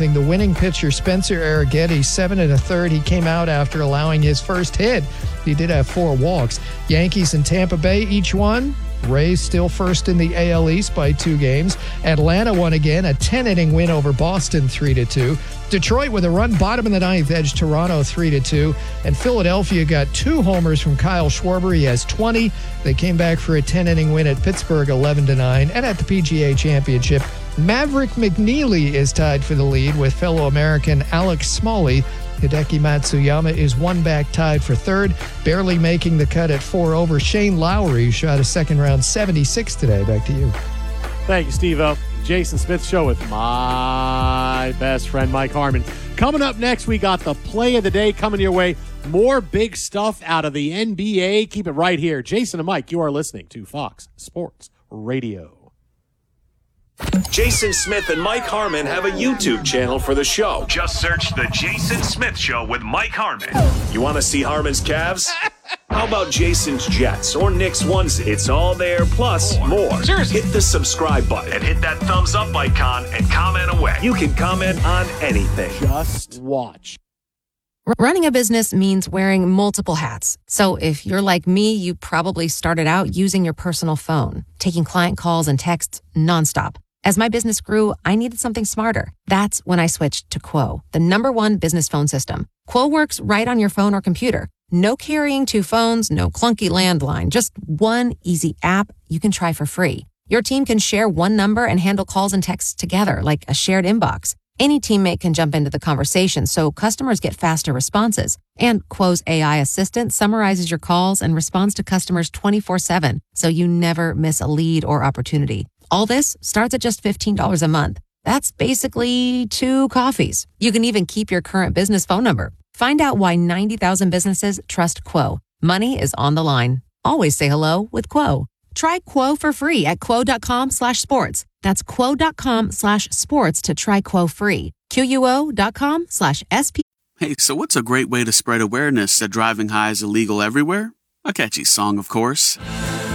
anything. The winning pitcher, Spencer Arrighetti, 7 1/3. He came out after allowing his first hit. He did have 4 walks. Yankees and Tampa Bay each won. Rays still first in the AL East by 2 games. Atlanta won again, a 10-inning win over Boston, 3-2. Detroit with a run bottom of the 9th edged Toronto 3-2. And Philadelphia got 2 homers from Kyle Schwarber. He has 20. They came back for a 10-inning win at Pittsburgh, 11-9. And at the PGA Championship, Maverick McNeely is tied for the lead with fellow American Alex Smalley. Hideki Matsuyama is 1 back, tied for 3rd. Barely making the cut at 4 over. Shane Lowry shot a second-round 76 today. Back to you. Thank you, Steve-O. Jason Smith Show with my best friend, Mike Harmon. Coming up next, we got the play of the day coming your way. More big stuff out of the NBA. Keep it right here. Jason and Mike, you are listening to Fox Sports Radio. Jason Smith and Mike Harmon have a YouTube channel for the show. Just search The Jason Smith Show with Mike Harmon. You want to see Harmon's Cavs? How about Jason's Jets or Knicks onesie? It's all there, plus more. Seriously. Hit the subscribe button And hit that thumbs up icon and comment away. You can comment on anything. Just watch. Running a business means wearing multiple hats. So if you're like me, you probably started out using your personal phone, taking client calls and texts nonstop. As my business grew, I needed something smarter. That's when I switched to Quo, the #1 business phone system. Quo works right on your phone or computer. No carrying 2 phones, no clunky landline, just one easy app you can try for free. Your team can share one number and handle calls and texts together like a shared inbox. Any teammate can jump into the conversation, so customers get faster responses. And Quo's AI assistant summarizes your calls and responds to customers 24/7, so you never miss a lead or opportunity. All this starts at just $15 a month. That's basically 2 coffees. You can even keep your current business phone number. Find out why 90,000 businesses trust Quo. Money is on the line. Always say hello with Quo. Try Quo for free at quo.com/sports. That's quo.com/sports to try Quo free. QUO.com/SP. Hey, so what's a great way to spread awareness that driving high is illegal everywhere? A catchy song, of course.